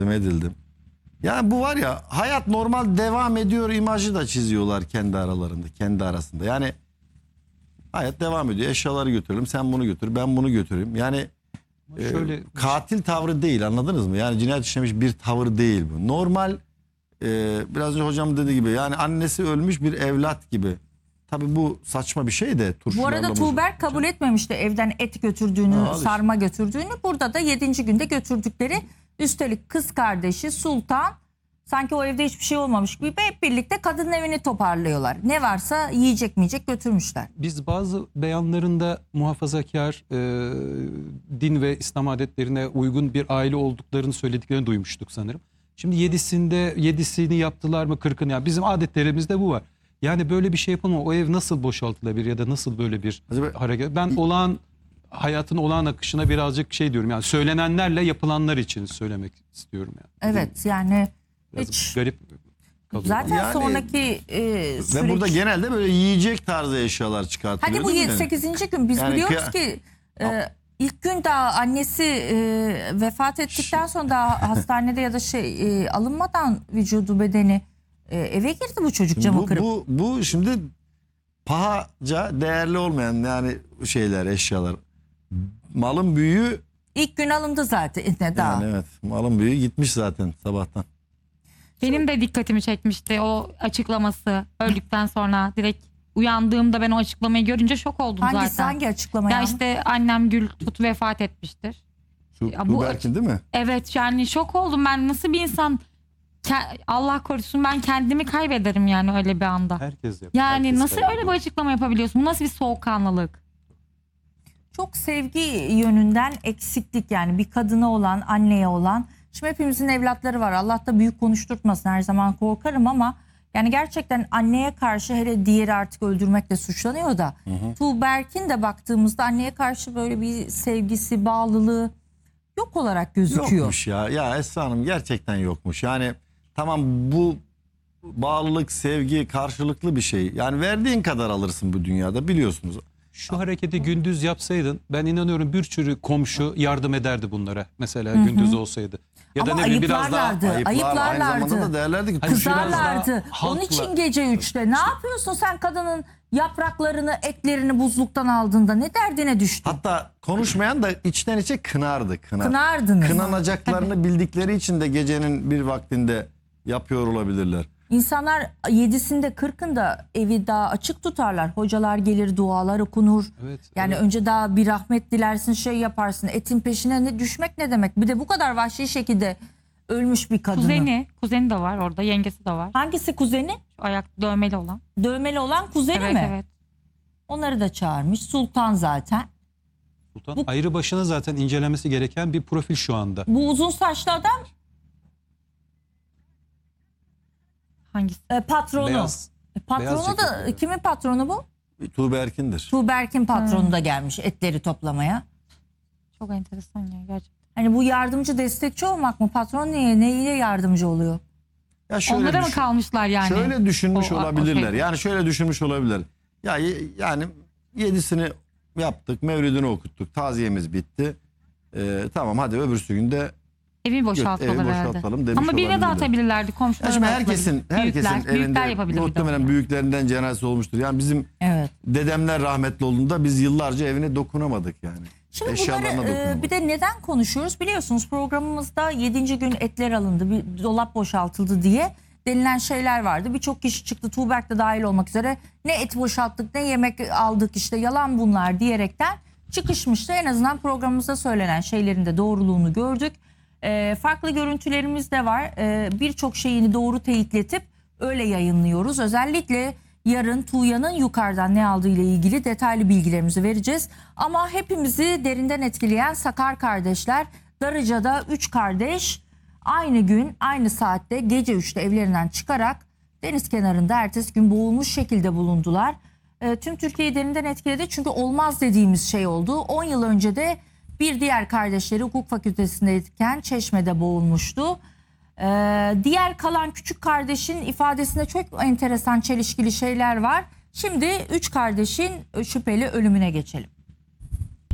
edildim. Yani bu var ya, hayat normal devam ediyor imajı da çiziyorlar kendi aralarında, kendi arasında. Yani hayat devam ediyor. Eşyaları götürelim, sen bunu götür, ben bunu götüreyim. Yani şöyle katil tavrı değil, anladınız mı? Yani cinayet işlemiş bir tavır değil bu. Normal, biraz önce hocam dediği gibi, yani annesi ölmüş bir evlat gibi. Tabii bu saçma bir şey de. Bu arada Tuğberk kabul etmemişti evden et götürdüğünü, sarma götürdüğünü. Burada da 7. günde götürdükleri, üstelik kız kardeşi Sultan, sanki o evde hiçbir şey olmamış gibi hep birlikte kadının evini toparlıyorlar. Ne varsa yiyecek miyecek götürmüşler. biz bazı beyanlarında muhafazakar, din ve İslam adetlerine uygun bir aile olduklarını söylediklerini duymuştuk sanırım. Şimdi 7'sini yaptılar mı 40'ını? Yani bizim adetlerimizde bu var. Yani böyle bir şey yapılma. O ev nasıl boşaltılabilir ya da nasıl böyle bir hareket? Ben hayatın olağan akışına birazcık şey diyorum. Yani söylenenlerle yapılanlar için söylemek istiyorum yani. Evet, yani Biraz hiç garip kalıyor. zaten Yani, sonraki süreç. Ve burada genelde böyle yiyecek tarzı eşyalar çıkartılıyor. Hadi bu değil mi? 8. gün biz Yani biliyoruz ki ilk gün daha annesi vefat ettikten sonra daha hastanede ya da alınmadan vücudu, bedeni eve girdi bu çocuk, camı kırıp. Bu şimdi pahaca değerli olmayan yani şeyler, eşyalar. Malın büyüğü İlk gün alındı zaten daha. yani, evet, malın büyüğü gitmiş zaten sabahtan. Benim de dikkatimi çekmişti o açıklaması. Öldükten sonra direkt uyandığımda ben o açıklamayı görünce şok oldum zaten. Hangi açıklama Ya yani? işte annem Gül Tut vefat etmiştir. Ya bu Tuğberk'in değil mi? Evet, yani şok oldum ben, nasıl bir insan, Allah korusun ben kendimi kaybederim yani öyle bir anda. Herkes yapıyor. Yani Herkes nasıl öyle bir kaybediyor. açıklama yapabiliyorsun? Bu nasıl bir soğukkanlılık? Çok sevgi yönünden eksiklik, yani bir kadına olan, anneye olan. Şimdi hepimizin evlatları var. Allah da büyük konuşturtmasın, her zaman korkarım ama yani gerçekten anneye karşı, hele diğeri artık öldürmekle suçlanıyor da. Tuğberk'in de baktığımızda anneye karşı böyle bir sevgisi, bağlılığı yok olarak gözüküyor. Yokmuş ya. Ya Esra Hanım, gerçekten yokmuş. Yani tamam, bu bağlılık, sevgi karşılıklı bir şey. Yani verdiğin kadar alırsın bu dünyada, biliyorsunuz. Şu hareketi gündüz yapsaydın ben inanıyorum bir sürü komşu yardım ederdi bunlara. Mesela gündüz olsaydı. Ya da Ama ne bileyim biraz daha ayıplarlardı. Aynı zamanda Ayıplarlardı. da derlerdi ki Hani biraz daha Kızarlardı. Onun halkla- için gece 3'te ne yapıyorsun sen, kadının yapraklarını, etlerini buzluktan aldığında ne derdine düştün? hatta konuşmayan da içten içe kınardı. Kınardınız. Kınanacaklarını bildikleri için de gecenin bir vaktinde yapıyor olabilirler. İnsanlar 7'sinde 40'ında evi daha açık tutarlar. Hocalar gelir, dualar okunur. Evet, Yani evet. önce daha bir rahmet dilersin, şey yaparsın. Etin peşine düşmek ne demek? Bir de bu kadar vahşi şekilde ölmüş bir kadını. Kuzeni de var orada, yengesi de var. Hangisi kuzeni? Şu ayak dövmeli olan. Dövmeli olan kuzeni Evet, mi? evet. Onları da çağırmış. Sultan zaten. Sultan ayrı başına zaten incelenmesi gereken bir profil şu anda. Bu uzun saçlı adam Hangisi? patronu. Beyaz. Patronu beyaz da ceketli. kimin patronu bu? Tuğberk'indir. Tuğberk'in patronu da gelmiş etleri toplamaya. Çok enteresan ya gerçekten. Hani bu yardımcı, destekçi olmak mı? Patron neyle yardımcı oluyor? Ya şöyle Onlara mı düşün- kalmışlar yani? Şöyle düşünmüş O olabilirler. şeyde. Yani şöyle düşünmüş olabilirler. Ya yani 7'sini yaptık, mevlidini okuttuk, taziyemiz bitti. Tamam, hadi öbürsü günde Evi boşaltıyorlar evi herhalde. boşaltalım demiş Ama birine olabilirler. dağıtabilirlerdi, Ya komşulara şimdi dağıtabilirlerdi. herkesin büyükler evinde yapabilir bir de muhtemelen onu. büyüklerinden cenazesi olmuştur. Yani bizim Evet. dedemler rahmetli olduğunda biz yıllarca evine dokunamadık yani. Şimdi Eşyalarına bunları dokunamadık. bir de neden konuşuyoruz? Biliyorsunuz programımızda 7. gün etler alındı, bir dolap boşaltıldı diye denilen şeyler vardı. Birçok kişi çıktı, Tuğberk de dahil olmak üzere, ne et boşalttık ne yemek aldık, işte yalan bunlar diyerekten çıkışmıştı. En azından programımızda söylenen şeylerin de doğruluğunu gördük. Farklı görüntülerimiz de var. Birçok şeyini doğru teyitletip öyle yayınlıyoruz. Özellikle yarın Tuğya'nın yukarıdan ne aldığı ile ilgili detaylı bilgilerimizi vereceğiz. Ama hepimizi derinden etkileyen Sakar kardeşler, Darıca'da 3 kardeş aynı gün aynı saatte gece 3'te evlerinden çıkarak deniz kenarında ertesi gün boğulmuş şekilde bulundular. Tüm Türkiye'yi derinden etkiledi çünkü olmaz dediğimiz şey oldu. 10 yıl önce de bir diğer kardeşleri hukuk fakültesindeyken Çeşme'de boğulmuştu. Diğer kalan küçük kardeşin ifadesinde çok enteresan, çelişkili şeyler var. Şimdi 3 kardeşin şüpheli ölümüne geçelim.